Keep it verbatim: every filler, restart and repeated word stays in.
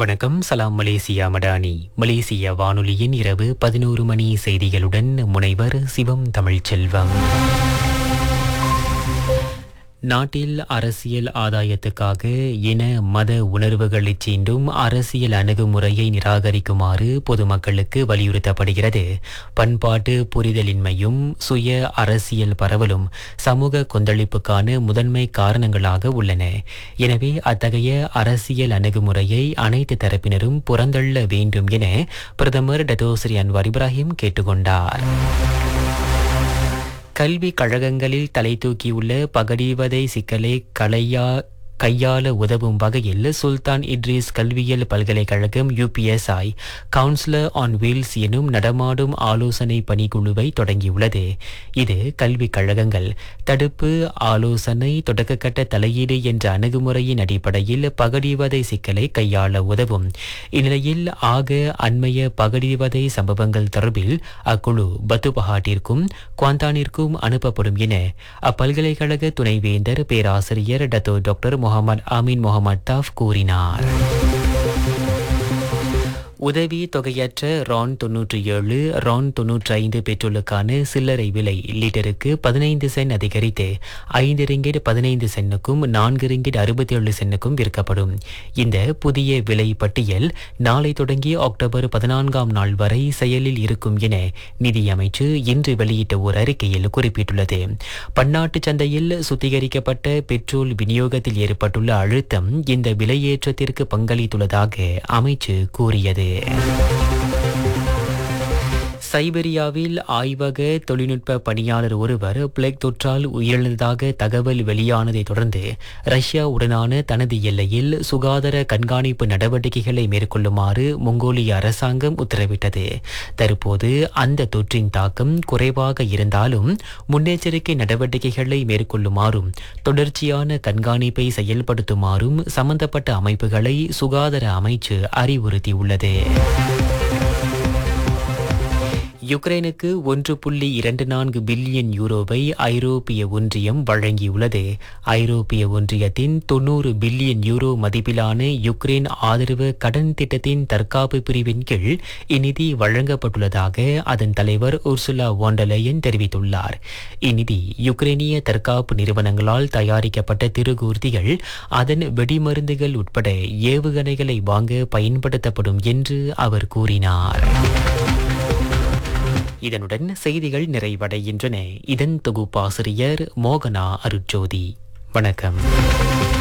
வணக்கம். சலாம் மலேசியா மடானி. மலேசிய வானொலியின் இரவு பதினோரு மணி செய்திகளுடன் முனைவர் சிவம் தமிழ்ச்செல்வம். நாட்டில் அரசியல் ஆதாயத்துக்காக இன மத உணர்வுகளைச் சீண்டும் அரசியல் அணுகுமுறையை நிராகரிக்குமாறு பொதுமக்களுக்கு வலியுறுத்தப்படுகிறது. பண்பாட்டு புரிதலின்மையும் சுய அரசியல் பரவலும் சமூக கொந்தளிப்புக்கான முதன்மை காரணங்களாக உள்ளன. எனவே அத்தகைய அரசியல் அணுகுமுறையை அனைத்து தரப்பினரும் புறந்தள்ள வேண்டும் என பிரதமர் டத்தோஸ்ரீ அன்வார் இப்ராஹிம் கேட்டுக்கொண்டார். கல்வி கழகங்களில் தலை தூக்கியுள்ள பகடிவதை சிக்கலை களையா கையாள உதவும் வகையில் சுல்தான் இட்ரிஸ் கல்வியியல் பல்கலைக்கழகம் யூபிஎஸ்ஐ கவுன்சிலர் ஆன் வீல்ஸ் எனும் நடமாடும் ஆலோசனை பணிக்குழுவை தொடங்கியுள்ளது. இது கல்விக் கழகங்கள் தடுப்பு, ஆலோசனை, தொடக்கக்கட்ட தலையீடு என்ற அணுகுமுறையின் அடிப்படையில் பகடிவதை சிக்கலை கையாள உதவும். இந்நிலையில் ஆக அண்மைய பகடிவதை சம்பவங்கள் தொடர்பில் அக்குழு பத்துபஹாட்டிற்கும் குவாந்தானிற்கும் அனுப்பப்படும் என அப்பல்கலைக்கழக துணைவேந்தர் பேராசிரியர் டத்தோ டாக்டர் முகமது அமீன் முகமது தாஃப் கூறினார். உதவி தொகையற்ற ரான் தொன்னூற்றி ஏழு ரான் தொன்னூற்றி ஐந்து பெட்ரோலுக்கான சில்லறை விலை லிட்டருக்கு பதினைந்து சென்ட் அதிகரித்து ஐந்து ரிங்கிட் பதினைந்து சென்னுக்கும் நான்கு ரிங்கிட் அறுபத்தி ஏழு சென்னுக்கும் விற்கப்படும். இந்த புதிய விலை பட்டியல் நாளை தொடங்கி அக்டோபர் பதினான்காம் நாள் வரை செயலில் இருக்கும் என நிதியமைச்சு இன்று வெளியிட்ட ஒரு அறிக்கையில் குறிப்பிட்டுள்ளது. பன்னாட்டு சந்தையில் சுத்திகரிக்கப்பட்ட பெட்ரோல் விநியோகத்தில் ஏற்பட்டுள்ள அழுத்தம் இந்த விலையேற்றத்திற்கு பங்களித்துள்ளதாக அமைச்சு கூறியது. சைபீரியாவில் ஆய்வக தொழில்நுட்ப பணியாளர் ஒருவர் பிளேக் தொற்றால் உயிரிழந்ததாக தகவல் வெளியானதை தொடர்ந்து ரஷ்யா உடனான தனது எல்லையில் சுகாதார கண்காணிப்பு நடவடிக்கைகளை மேற்கொள்ளுமாறு மொங்கோலிய அரசாங்கம் உத்தரவிட்டது. தற்போது அந்த தொற்றின் தாக்கம் குறைவாக இருந்தாலும் முன்னெச்சரிக்கை நடவடிக்கைகளை மேற்கொள்ளுமாறும் தொடர்ச்சியான கண்காணிப்பை செயல்படுத்துமாறும் சம்பந்தப்பட்ட அமைப்புகளை சுகாதார அமைச்சு அறிவுறுத்தியுள்ளது. யுக்ரைனுக்கு ஒன்று புள்ளி இரண்டு நான்கு பில்லியன் யூரோவை ஐரோப்பிய ஒன்றியம் வழங்கியுள்ளது. ஐரோப்பிய ஒன்றியத்தின் தொன்னூறு பில்லியன் யூரோ மதிப்பிலான யுக்ரைன் ஆதரவு கடன் திட்டத்தின் தற்காப்பு பிரிவின் கீழ் இந்நிதி வழங்கப்பட்டுள்ளதாக அதன் தலைவர் உர்சுலா வாண்டர்லெயன் தெரிவித்துள்ளார். இந்நிதி யுக்ரைனிய தற்காப்பு நிறுவனங்களால் தயாரிக்கப்பட்ட திருகூர்திகள், அதன் வெடிமருந்துகள் உட்பட ஏவுகணைகளை வாங்க பயன்படுத்தப்படும் என்று அவர் கூறினார். இதனுடன் செய்திகள் நிறைவடைகின்றன. இதன் தொகுப்பாசிரியர் மோகனா அருட்ஜோதி. வணக்கம்.